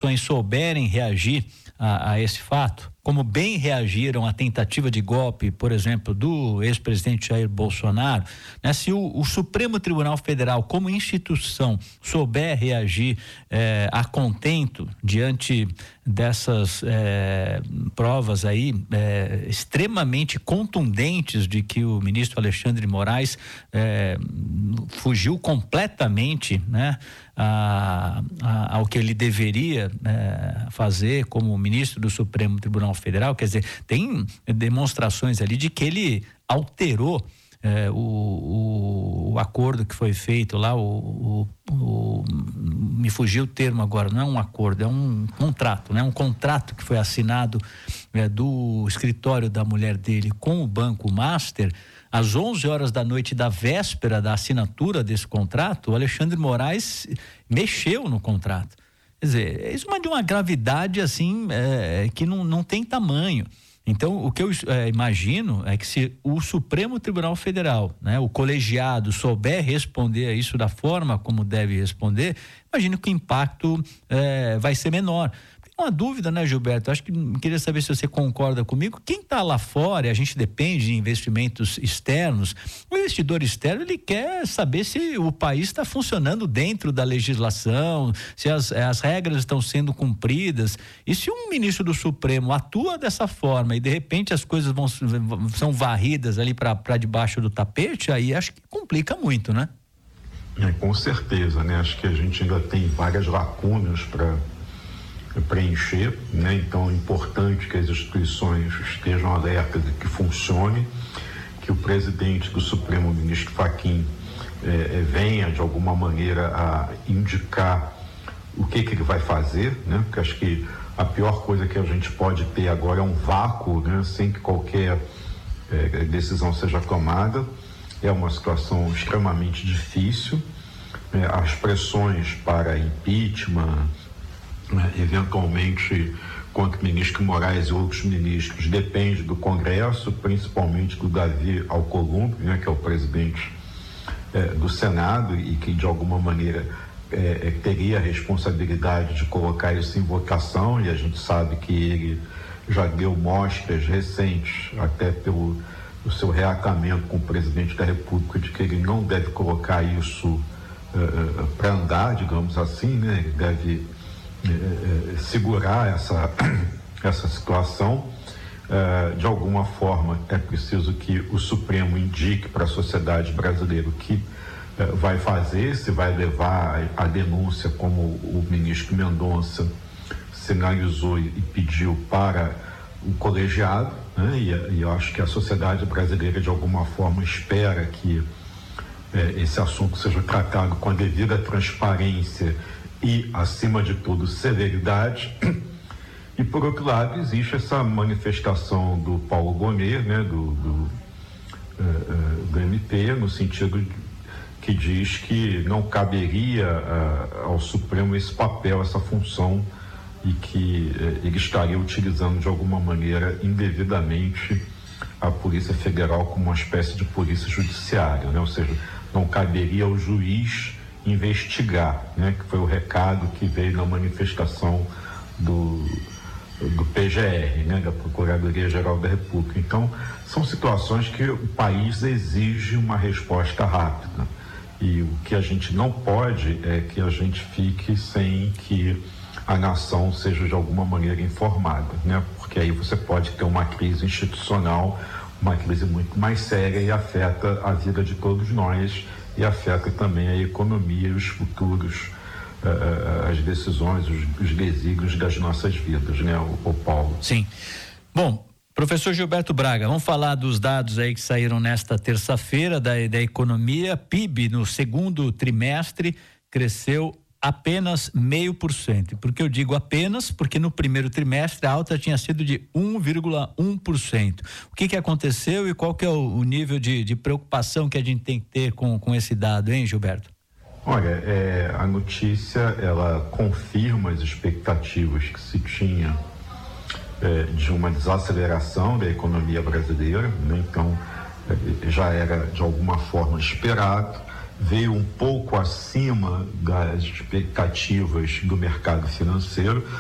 instituições souberem reagir a esse fato, como bem reagiram à tentativa de golpe, por exemplo, do ex-presidente Jair Bolsonaro, né? Se o Supremo Tribunal Federal, como instituição, souber reagir a contento diante dessas provas aí extremamente contundentes de que o ministro Alexandre de Moraes fugiu completamente, né, ao que ele deveria fazer como ministro do Supremo Tribunal Federal, quer dizer, tem demonstrações ali de que ele alterou o acordo que foi feito lá, me fugiu o termo agora, não é um acordo, é um contrato, né? Um contrato que foi assinado do escritório da mulher dele com o Banco Master, às 11 horas da noite da véspera da assinatura desse contrato. O Alexandre de Moraes mexeu no contrato. Quer dizer, isso é de uma gravidade assim que não tem tamanho. Então, o que eu imagino é que se o Supremo Tribunal Federal, né, o colegiado, souber responder a isso da forma como deve responder, imagino que o impacto vai ser menor. Uma dúvida, né, Gilberto? Acho que queria saber se você concorda comigo. Quem está lá fora, e a gente depende de investimentos externos, o investidor externo, ele quer saber se o país está funcionando dentro da legislação, se as regras estão sendo cumpridas. E se um ministro do Supremo atua dessa forma e de repente as coisas são varridas ali para debaixo do tapete, aí acho que complica muito, né? Com certeza, né? Acho que a gente ainda tem várias lacunas para preencher, né? Então é importante que as instituições estejam alertas de que funcione, que o presidente do Supremo, o ministro Fachin, venha de alguma maneira a indicar o que ele vai fazer, né? Porque acho que a pior coisa que a gente pode ter agora é um vácuo, né? Sem que qualquer decisão seja tomada. É uma situação extremamente difícil. As pressões para impeachment, eventualmente contra o ministro Moraes e outros ministros, depende do Congresso, principalmente do Davi Alcolumbre, né, que é o presidente do Senado e que de alguma maneira teria a responsabilidade de colocar isso em votação, e a gente sabe que ele já deu mostras recentes, até pelo seu reatamento com o presidente da República, de que ele não deve colocar isso para andar, digamos assim, né? Ele deve segurar essa situação. De alguma forma é preciso que o Supremo indique para a sociedade brasileira o que vai fazer, se vai levar a denúncia como o ministro Mendonça sinalizou e pediu para o colegiado, né? E eu acho que a sociedade brasileira de alguma forma espera que esse assunto seja tratado com a devida transparência e, acima de tudo, celeridade. E, por outro lado, existe essa manifestação do Paulo Gonet, né, do MP, no sentido que diz que não caberia ao Supremo esse papel, essa função, e que ele estaria utilizando de alguma maneira indevidamente a Polícia Federal como uma espécie de polícia judiciária, né? Ou seja, não caberia ao juiz investigar, né? Que foi o recado que veio na manifestação do PGR, né? Da Procuradoria-Geral da República. Então, são situações que o país exige uma resposta rápida, e o que a gente não pode é que a gente fique sem que a nação seja de alguma maneira informada, né? Porque aí você pode ter uma crise institucional, uma crise muito mais séria, e afeta a vida de todos nós, e afeta também a economia, os futuros, as decisões, os desígnios das nossas vidas, né, o Paulo? Sim. Bom, professor Gilberto Braga, vamos falar dos dados aí que saíram nesta terça-feira da economia. PIB no segundo trimestre cresceu apenas 0,5%. Por que eu digo apenas? Porque no primeiro trimestre a alta tinha sido de 1,1%. O que aconteceu e qual que é o nível de preocupação que a gente tem que ter com esse dado, hein, Gilberto? Olha, a notícia, ela confirma as expectativas que se tinha de uma desaceleração da economia brasileira, né? Então, já era de alguma forma esperado, veio um pouco acima das expectativas do mercado financeiro.